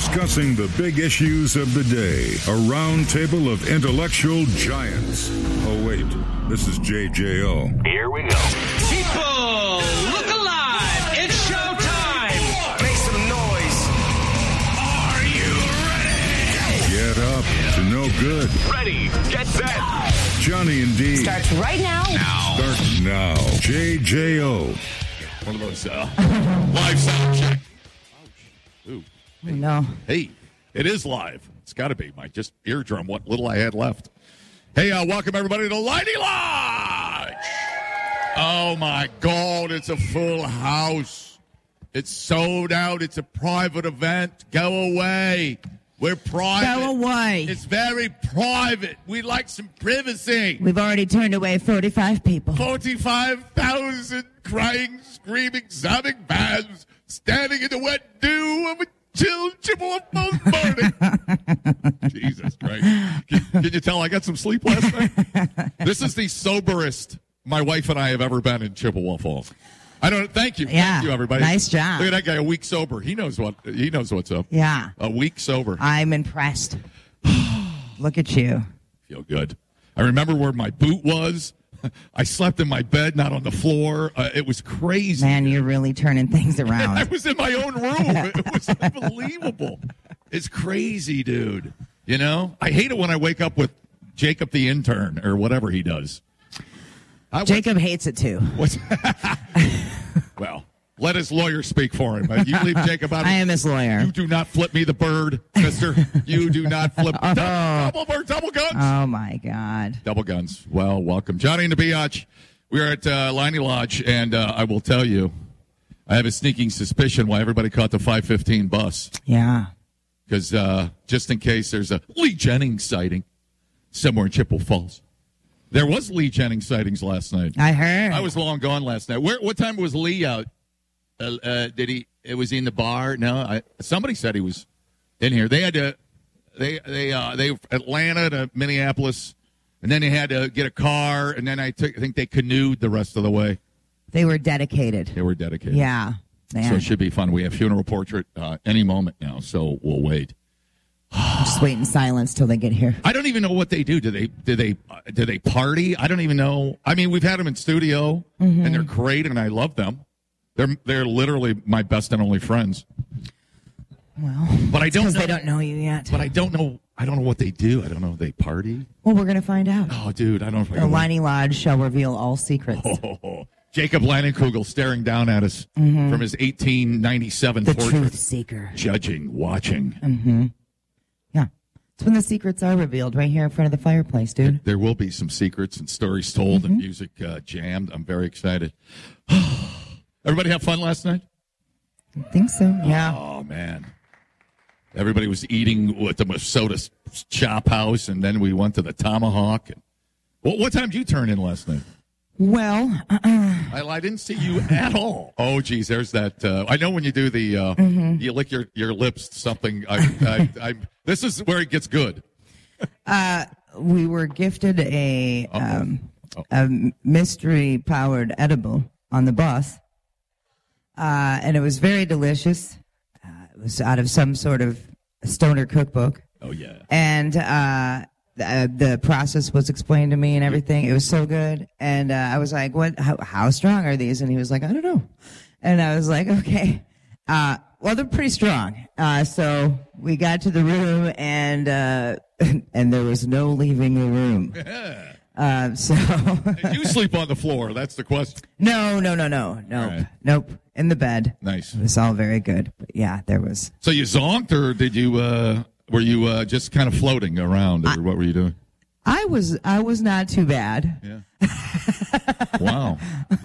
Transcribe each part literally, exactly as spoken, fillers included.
discussing the big issues of the day. A round table of intellectual giants. Oh, wait, this is J J O. Here we go. People, look alive. It's showtime. Make some noise. Are you ready? Get up to no good. Ready, get set. Johnny and D. Starts right now. Now. Start now. J J O. One of those uh, live sound check. Ooh. Oh, no. Hey, it is live. It's got to be my just eardrum, what little I had left. Hey, uh, welcome everybody to Lightning Lodge. Oh, my God, it's a full house. It's sold out. It's a private event. Go away. We're private. Go away. It's very private. We like some privacy. We've already turned away forty-five people. forty-five thousand crying, screaming, sobbing fans standing in the wet dew of a chill Chippewa Falls morning. Jesus Christ. Can, can you tell I got some sleep last night? This is the soberest my wife and I have ever been in Chippewa Falls. I don't. Thank you. Yeah. Thank you, everybody. Nice job. Look at that guy, a week sober. He knows what. He knows what's up. Yeah. A week sober. I'm impressed. Look at you. Feel good. I remember where my boot was. I slept in my bed, not on the floor. Uh, it was crazy. Man, you're really turning things around. I was in my own room. It was unbelievable. It's crazy, dude. You know, I hate it when I wake up with Jacob the intern or whatever he does. I, Jacob hates it too. What's, well, let his lawyer speak for him. You leave Jacob out of I am his lawyer. You do not flip me the bird, mister. You do not flip. Oh. Double bird, double guns. Oh, my God. Double guns. Well, welcome. Johnny and the Biatch. We are at uh, Lightning Lodge, and uh, I will tell you, I have a sneaking suspicion why everybody caught the five fifteen bus. Yeah. Because uh, just in case there's a Lee Jennings sighting somewhere in Chippewa Falls. There was Lee Jennings sightings last night. I heard. I was long gone last night. Where? What time was Lee out? Uh, uh, did he? It was in the bar. No, I, somebody said he was in here. They had to. They they uh, they Atlanta to Minneapolis, and then they had to get a car, and then I, took, I think they canoed the rest of the way. They were dedicated. They were dedicated. Yeah. Man. So it should be fun. We have funeral portrait uh, any moment now, so we'll wait. Just wait in silence till they get here. I don't even know what they do. Do they do they uh, do they party? I don't even know. I mean, we've had them in studio, Mm-hmm. and they're great, and I love them. They're they're literally my best and only friends. Well, But I don't because know. they don't know you yet. But I don't know. I don't know what they do. I don't know if they party. Well, we're going to find out. Oh, dude, I don't know if I The can. Lightning Lodge shall reveal all secrets. Oh, Jacob Lannenkugel staring down at us from his eighteen ninety-seven The portrait, truth seeker. judging, watching. Mm-hmm. Yeah. It's when the secrets are revealed right here in front of the fireplace, dude. There will be some secrets and stories told and music uh, jammed. I'm very excited. Everybody have fun last night? I think so. Yeah. Oh, man. Everybody was eating at the Minnesota Chop House, and then we went to the Tomahawk. And, well, what time did you turn in last night? Well, uh-uh. I, I didn't see you at all. Oh, geez, there's that. Uh, I know when you do the, uh, Mm-hmm. you lick your, your lips, something. I, I, I, this is where it gets good. uh, we were gifted a um, Uh-oh. a mystery-powered edible on the bus, uh, and it was very delicious. Uh, it was out of some sort of stoner cookbook. Oh, yeah. And uh, the, the process was explained to me and everything. It was so good. And uh, I was like, "What? How, how strong are these?" And he was like, "I don't know." And I was like, "Okay." Uh, well, they're pretty strong. Uh, so we got to the room, and uh, and there was no leaving the room. Yeah. Uh, so Did you sleep on the floor? That's the question. no, no, no, no, nope, right. nope. In the bed. Nice. It was all very good. But yeah, there was. So you zonked, or did you? Uh, were you uh, just kind of floating around, or I, what were you doing? I was I was not too bad. Yeah. Wow.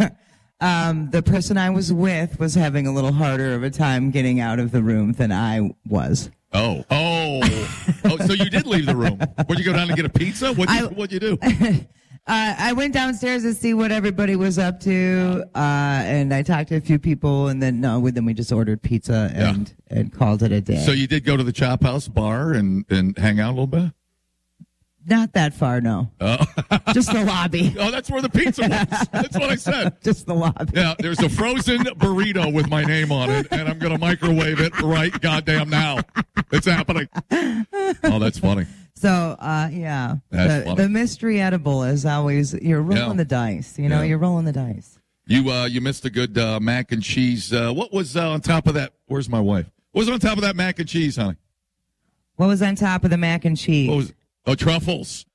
Um, the person I was with was having a little harder of a time getting out of the room than I was. Oh, oh, oh! So you did leave the room? Would you go down and get a pizza? What I- what'd you do? Uh, I went downstairs to see what everybody was up to, uh, and I talked to a few people, and then no, then we just ordered pizza and, and called it a day. So you did go to the Chop House bar and, and hang out a little bit? Not that far, no. Oh. Just the lobby. Oh, that's where the pizza was. That's what I said. Just the lobby. Yeah, there's a frozen burrito with my name on it, and I'm going to microwave it right goddamn now. It's happening. Oh, that's funny. So, uh, yeah, That's the, funny. the mystery edible is always, you're rolling Yeah. the dice, you know, Yeah. you're rolling the dice. You uh, you missed a good uh, mac and cheese. Uh, what was uh, on top of that? Where's my wife? What was on top of that mac and cheese, honey? What was on top of the mac and cheese? What was Oh, truffles.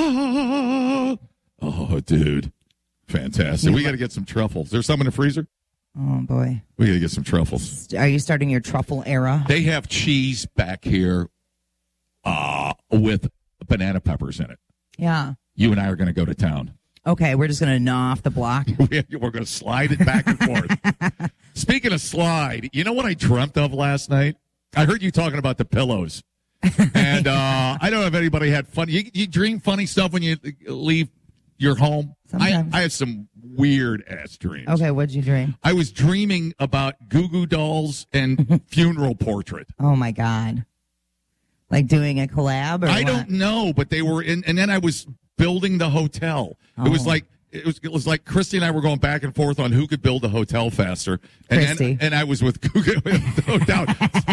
Oh, dude. Fantastic. We got to get some truffles. There's some in the freezer? Oh, boy. We got to get some truffles. Are you starting your truffle era? They have cheese back here uh, with banana peppers in it. Yeah. You and I are going to go to town. Okay, we're just going to gnaw off the block. We're going to slide it back and forth. Speaking of slide, you know what I dreamt of last night? I heard you talking about the pillows. And uh, I don't know if anybody had fun. You, you dream funny stuff when you leave your home? I, Sometimes. I have some weird-ass dreams. Okay, what'd you dream? I was dreaming about Goo Goo Dolls and Funeral Portrait. Oh, my God. Like doing a collab or I what? don't know, but they were in, and then I was building the hotel. It was Oh. like it was it was like Christy and I were going back and forth on who could build a hotel faster. And Christy. then, and I was with Google, no doubt.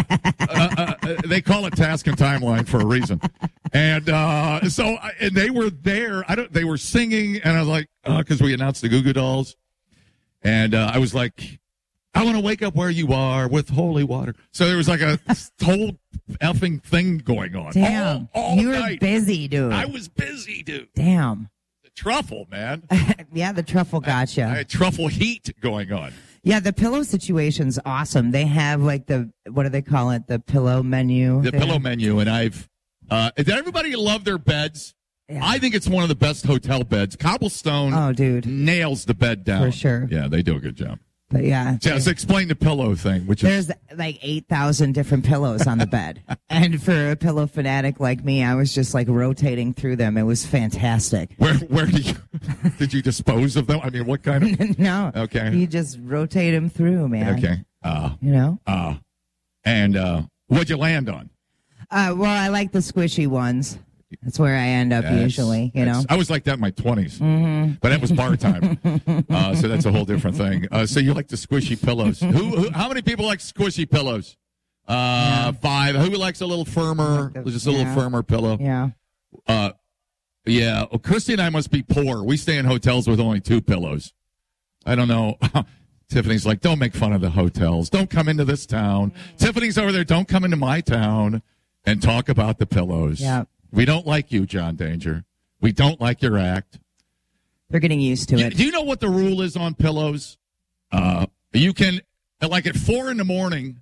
uh, uh, they call it task and timeline for a reason. And uh, so, I- and they were there. I don't. They were singing, and I was like, because we announced the Goo Goo Dolls, and uh, I was like, I want to wake up where you are with holy water. So there was like a whole effing thing going on. Damn. all, all you were night. busy, dude. I was busy, dude. Damn. The truffle, man. Yeah, the truffle gotcha. I had truffle heat going on. Yeah, the pillow situation's awesome. They have like the, what do they call it? The pillow menu. The thing. pillow menu, and I've. Uh, did everybody love their beds? Yeah. I think it's one of the best hotel beds. Cobblestone Oh, dude. nails the bed down. For sure. Yeah, they do a good job. But yeah. Just explain the pillow thing, which is. There's like eight thousand different pillows on the bed. And for a pillow fanatic like me, I was just like rotating through them. It was fantastic. Where where did you did you dispose of them? I mean, what kind of? No. Okay. You just rotate them through, man. Okay. Uh, You know? uh, and uh, what'd you land on? Uh, well, I like the squishy ones. That's where I end up That's- usually, you know? that's- I was like that in my twenties, mm-hmm. but that was bar time. uh, so that's a whole different thing. Uh, so you like the squishy pillows? who, who? How many people like squishy pillows? Uh, Five. Who likes a little firmer, the- just a little yeah. firmer pillow? Yeah. Uh, yeah. Well, Christy and I must be poor. We stay in hotels with only two pillows. I don't know. Tiffany's like, don't make fun of the hotels. Don't come into this town. Tiffany's over there. Don't come into my town and talk about the pillows. Yeah. We don't like you, John Danger. We don't like your act. They're getting used to You- it. do you know what the rule is on pillows? Uh, you can, like at four in the morning,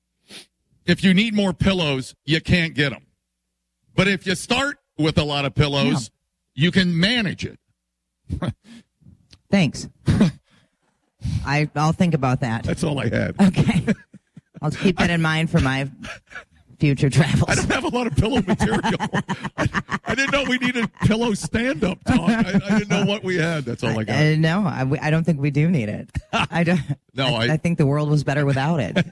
if you need more pillows, you can't get them. But if you start with a lot of pillows, you can manage it. Thanks. I, I'll think about that. That's all I had. Okay. I'll keep that in mind for my future travels. I don't have a lot of pillow material. I, I didn't know we needed pillow stand-up talk. I, I didn't know what we had. That's all I got. Uh, no, I, we- I don't think we do need it. I don't. No, I, I- I think the world was better without it.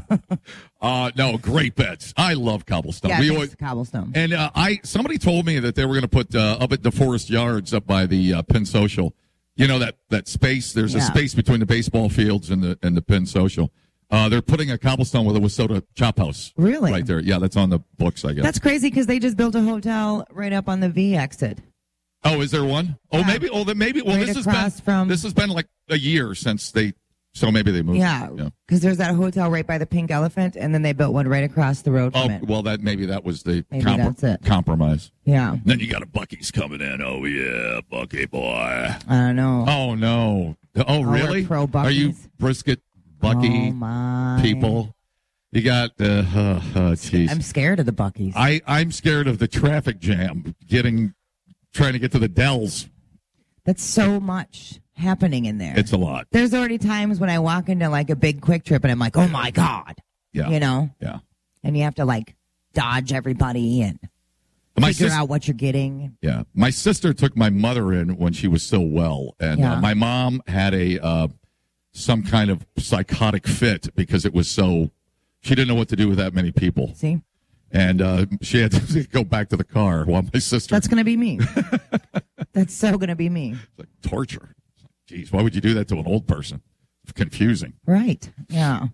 Uh, no, great beds. I love cobblestone. Yeah, We thanks always- to cobblestone. And uh, I somebody told me that they were going to put uh, up at DeForest Yards up by the uh, Penn Social. You know that that space. There's a Yeah. space between the baseball fields and the and the Penn Social. Uh, they're putting a cobblestone with a Wasota chop house. Really? Right there. Yeah, that's on the books, I guess. That's crazy because they just built a hotel right up on the V exit. oh, is there one? Oh, Yeah. maybe. Oh, then maybe. Well, Right this has been across from- this has been like a year since they. So maybe they moved. Yeah, because there's that hotel right by the Pink Elephant, and then they built one right across the road Oh from it. well, that maybe that was the Maybe that's it. compromise. Yeah, Then you got a Bucky's coming in. Oh yeah, Bucky boy. I don't know. Oh no! Oh we're really? pro Are you Buc-ee's. brisket Bucky Oh, my. people? You got uh, uh, uh jeez. I'm scared of the Buc-ee's. I I'm scared of the traffic jam getting trying to get to the Dells. That's so much happening in there. It's a lot. There's already times when I walk into like a big Quick Trip and I'm like, oh my God. Yeah. You know? Yeah. And you have to like dodge everybody and My figure sis- out what you're getting. Yeah. My sister took my mother in when she was still well, and Yeah. uh, my mom had a uh, some kind of psychotic fit because it was so. She didn't know what to do with that many people, See? and uh, she had to go back to the car while my sister. That's going to be me. That's so going to be me. It's like torture. Jeez, why would you do that to an old person? It's confusing. Right. Yeah.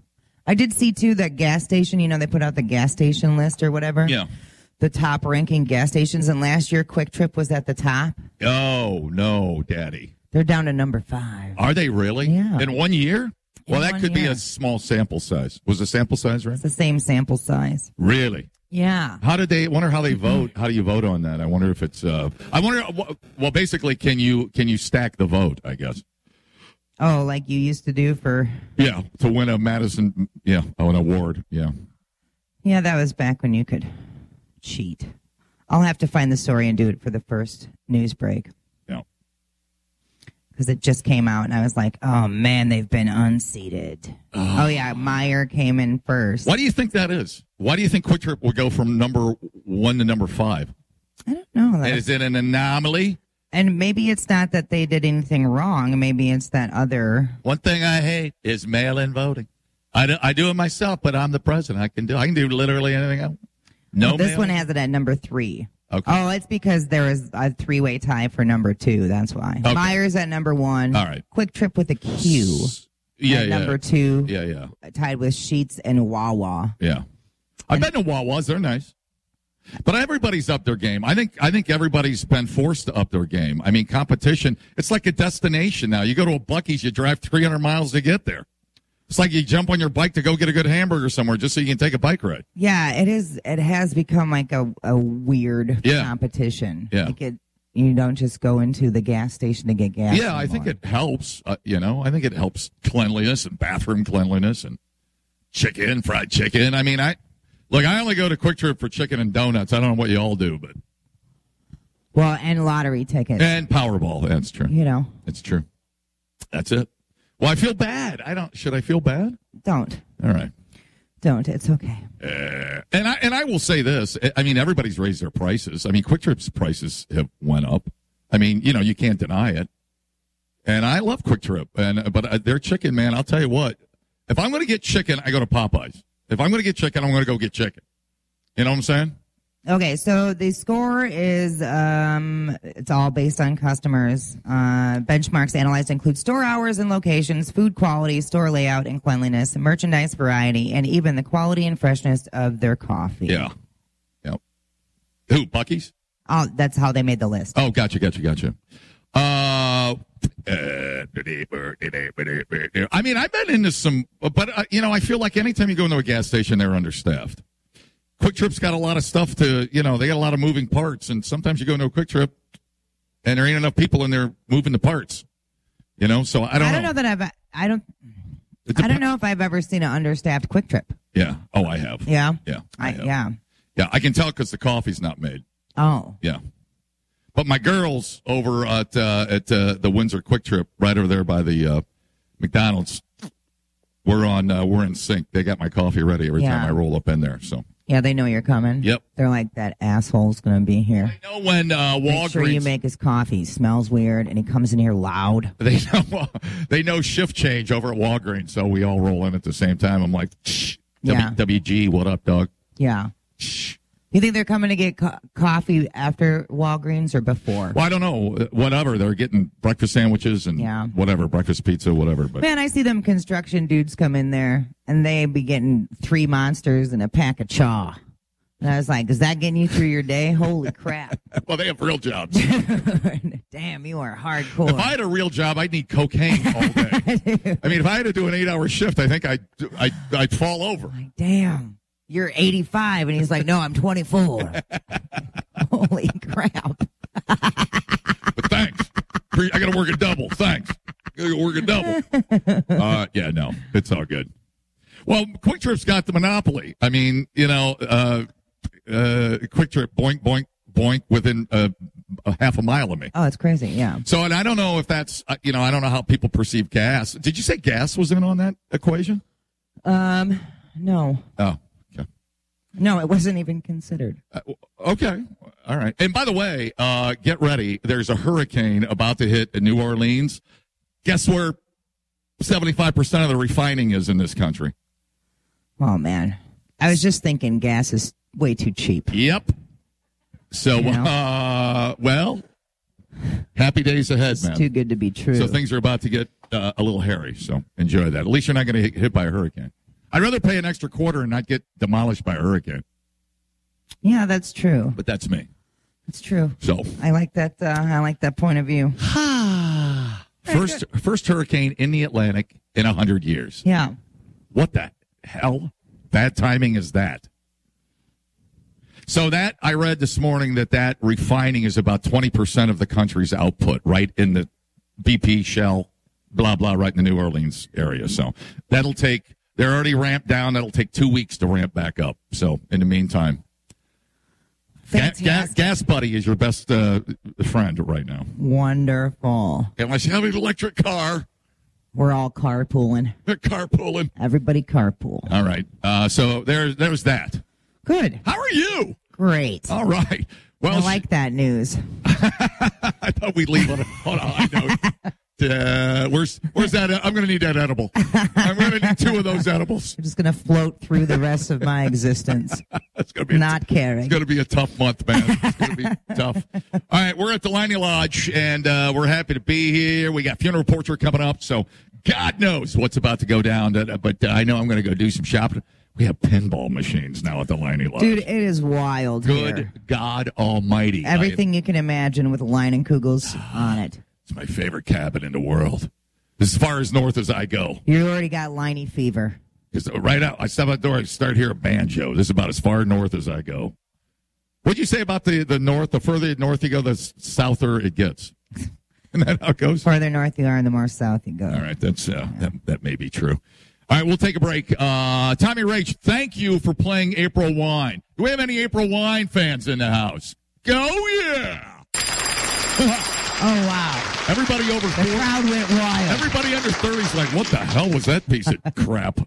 I did see too that gas station. You know, they put out the gas station list or whatever. Yeah. The top ranking gas stations, and last year Quick Trip was at the top. Oh no, Daddy. They're down to number five. Are they really? Yeah. In one year? Well, In that one could be year. a small sample size. Was the sample size right? It's the same sample size. Really? Yeah. How did they? I wonder how they vote. How do you vote on that? I wonder if it's. Uh, I wonder. Well, basically, can you can you stack the vote? I guess. Oh, like you used to do for. Yeah, to win a Madison. Yeah, oh, an award. Yeah. Yeah, that was back when you could cheat. I'll have to find the story and do it for the first news break. Yeah. Because it just came out, and I was like, oh, man, they've been unseated. Oh, oh yeah, Meyer came in first. Why do you think that is? Why do you think Quick Trip will go from number one to number five? I don't know. That's... Is it an anomaly? And maybe it's not that they did anything wrong. Maybe it's that other... One thing I hate is mail-in voting. I do, I do it myself, but I'm the president. I can do I can do literally anything I want. No well, this mail-in? one has it at number three. Okay. Oh, it's because there was a three-way tie for number two. That's why. Okay. Meyer's at number one. All right. Quick Trip with a Q. Yeah, at yeah. number two. Yeah, yeah. Tied with Sheetz and Wawa. Yeah. I've been to Wawa's. They're nice. But everybody's up their game. I think I think everybody's been forced to up their game. I mean, competition, it's like a destination now. You go to a Buc-ee's, you drive three hundred miles to get there. It's like you jump on your bike to go get a good hamburger somewhere just so you can take a bike ride. Yeah, it is. It has become like a, a weird Yeah. competition. Yeah. Like it, you don't just go into the gas station to get gas. Yeah, I think it helps. Uh, you know, I think it helps cleanliness and bathroom cleanliness and chicken, fried chicken. I mean, I look. I only go to Quick Trip for chicken and donuts. I don't know what you all do, but Well, and lottery tickets. and Powerball. That's true. You know, It's true. That's it. Well, I feel bad. I don't. Should I feel bad? don't. All right. Don't. It's okay. Uh, and I and I will say this. I mean, everybody's raised their prices. I mean, Quick Trip's prices have went up. I mean, you know, you can't deny it. And I love Quick Trip. And but uh, their chicken, man, I'll tell you what. If I'm going to get chicken, I go to Popeyes. If I'm going to get chicken, I'm going to go get chicken. You know what I'm saying? Okay, so the score is, um, it's all based on customers. Uh, benchmarks analyzed include store hours and locations, food quality, store layout and cleanliness, merchandise variety, and even the quality and freshness of their coffee. Yeah. Yep. Who, Buc-ee's? Oh, that's how they made the list. Oh, gotcha, gotcha, gotcha. Uh, I mean, I've been into some, but, uh, you know, I feel like anytime you go into a gas station, they're understaffed. Quick Trip's got a lot of stuff to, you know, they got a lot of moving parts, and sometimes you go into a Quick Trip, and there ain't enough people in there moving the parts. You know, so I don't know. I don't know that I've, I don't, It I don't dep- know if I've ever seen an understaffed Quick Trip. Yeah. Oh, I have. Yeah? Yeah. I I, have. yeah. Yeah, I can tell because the coffee's not made. Oh. Yeah. But my girls over at uh, at uh, the Windsor Quick Trip, right over there by the uh, McDonald's, we're on. Uh, we're in sync. They got my coffee ready every Yeah. time I roll up in there. So Yeah, they know you're coming. Yep. They're like, that asshole's going to be here. I know when uh, Make sure you Walgreens, make his coffee. He smells weird, and he comes in here loud. they know they know shift change over at Walgreens, so we all roll in at the same time. I'm like, Shh, Yeah. W- WG, what up, dog? Yeah. Shh. You think they're coming to get co- coffee after Walgreens or before? Well, I don't know. Whatever. They're getting breakfast sandwiches and Yeah. whatever, breakfast pizza, whatever. But Man, I see them construction dudes come in there, and they be getting three monsters and a pack of chaw. And I was like, is that getting you through your day? Holy crap. well, they have real jobs. Damn, you are hardcore. If I had a real job, I'd need cocaine all day. I mean, if I had to do an eight-hour shift, I think I'd, I'd, I'd fall over. Like, damn, you're eighty-five. And he's like, no, I'm twenty-four. Holy crap. But thanks. Pre- I got to work a double. Thanks. I got to work a double. Uh, yeah, no, it's all good. Well, Quick Trip's got the monopoly. I mean, you know, uh, uh, Quick Trip, boink, boink, boink, within uh, a half a mile of me. Oh, it's crazy. Yeah. So, and I don't know if that's, uh, you know, I don't know how people perceive gas. Did you say gas was in on that equation? Um, no. Oh, okay. No, it wasn't even considered. Uh, okay. All right. And by the way, uh, get ready. There's a hurricane about to hit New Orleans. Guess where seventy-five percent of the refining is in this country? Oh, man. I was just thinking gas is way too cheap. Yep. So, You know? uh, well, happy days ahead, It's man. too good to be true. So things are about to get uh, a little hairy. So enjoy that. At least you're not going to get hit by a hurricane. I'd rather pay an extra quarter and not get demolished by a hurricane. Yeah, that's true. But that's me. It's true. So I like that. Uh, I like that point of view. first, first hurricane in the Atlantic in a hundred years. Yeah. What the hell? Bad timing is that? So that I read this morning that that refining is about twenty percent of the country's output, right in the B P, Shell, blah blah, right in the New Orleans area. So that'll take. They're already ramped down. That'll take two weeks to ramp back up. So in the meantime. Ga- gas, gas Buddy is your best uh, friend right now. Wonderful. Unless you have an electric car. We're all carpooling. They're carpooling. Everybody carpool. All right. Uh, so there, there's that. Good. How are you? Great. All right. Well, I like that news. I thought we'd leave on a, on a high note. Uh, where's where's that? I'm going to need that edible. I'm going to need two of those edibles. I'm just going to float through the rest of my existence. It's going to be not t- caring. It's going to be a tough month, man. It's going to be tough. All right, we're at the Liney Lodge, and uh, we're happy to be here. We got funeral portrait coming up, so God knows what's about to go down. But uh, I know I'm going to go do some shopping. We have pinball machines now at the Liney Lodge. Dude, it is wild Good here. God Almighty! Everything you can imagine with Leinenkugels on it. It's my favorite cabin in the world. As far as north as I go. You already got Liney fever. Because right out, I step out the door, I start hearing a banjo. This is about as far north as I go. What'd you say about the, the north? The further north you go, the souther it gets. Isn't that how it goes? The farther north you are, the more south you go. All right, that's uh, that, that may be true. All right, we'll take a break. Uh, Tommy Rach, thank you for playing April Wine. Do we have any April Wine fans in the house? Go, yeah! Oh, wow. Everybody over The forty. crowd went wild. Everybody under thirty is like, what the hell was that piece of crap?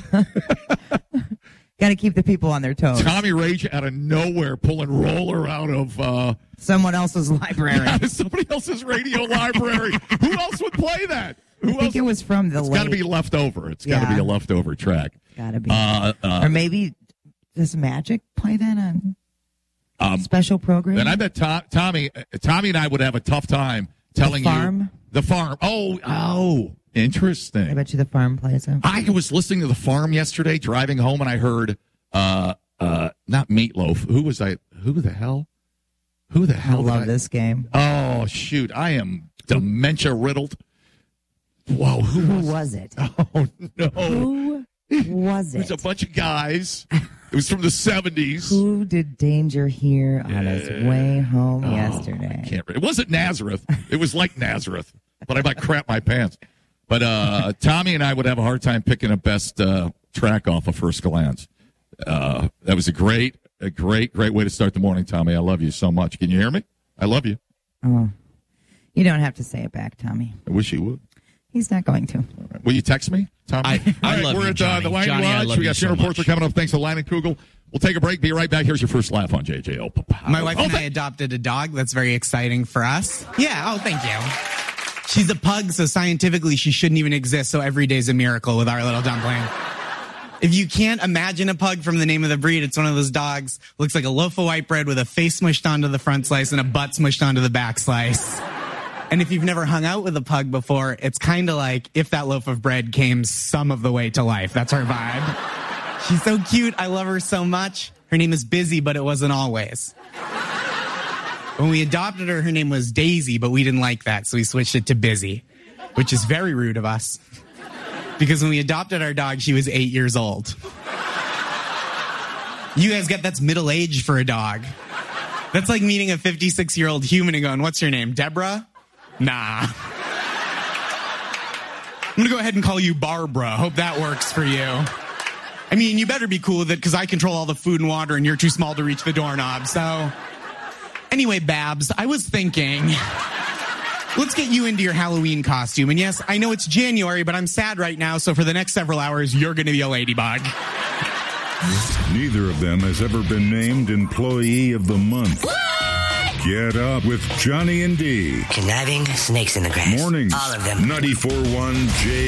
Got to keep the people on their toes. Tommy Rage out of nowhere pulling roller out of uh, someone else's library. out of somebody else's radio library. Who else would play that? Who I think else? it was from the It's late. got to be left over. It's got to Yeah. be a leftover track. Got to be. Uh, uh, or maybe does Magic play that on um, special program? and I bet Tom, Tommy, uh, Tommy and I would have a tough time telling The Farm? you the farm. Oh, oh, I interesting. bet you the farm plays it. I was listening to the farm yesterday, driving home, and I heard uh, uh, not Meatloaf. Who was I? Who the hell? Who the I hell? did love I- this game. Oh shoot! I am dementia riddled. Whoa! Who, Who was? was it? Oh no! Who was It was it? a bunch of guys. It was from the seventies. Who did Danger hear on his way home Oh, yesterday? I can't. It wasn't Nazareth. It was like Nazareth, but I about crap my pants. But uh, Tommy and I would have a hard time picking a best uh, track off of First Glance. Uh, that was a great, a great, great way to start the morning, Tommy. I love you so much. Can you hear me? I love you. Oh, you don't have to say it back, Tommy. I wish you would. He's not going to. Will you text me, Tommy? I- I All right, love we're you, at Johnny. Uh, the Liney Johnny, I Lodge. love We you got so funeral portrait much. coming up. Thanks to Liney Kugel. We'll take a break. Be right back. Here's your first laugh on J J O. My wife oh, and I adopted a dog. That's very exciting for us. Yeah. Oh, thank you. She's a pug, so scientifically she shouldn't even exist. So every day's a miracle with our little dumpling. If you can't imagine a pug from the name of the breed, it's one of those dogs. Looks like a loaf of white bread with a face smushed onto the front slice and a butt smushed onto the back slice. And if you've never hung out with a pug before, it's kind of like if that loaf of bread came some of the way to life. That's her vibe. She's so cute. I love her so much. Her name is Busy, but it wasn't always. When we adopted her, her name was Daisy, but we didn't like that, so we switched it to Busy, which is very rude of us. Because when we adopted our dog, she was eight years old. You guys get that's middle-aged for a dog. That's like meeting a fifty-six-year-old human and going, what's your name, Deborah? Nah. I'm going to go ahead and call you Barbara. Hope that works for you. I mean, you better be cool with it because I control all the food and water and you're too small to reach the doorknob. So anyway, Babs, I was thinking, let's get you into your Halloween costume. And yes, I know it's January, but I'm sad right now. So for the next several hours, you're going to be a ladybug. Neither of them has ever been named Employee of the Month. Get up with Johnny and D. Conniving snakes in the grass. Mornings. All of them. ninety-four point one J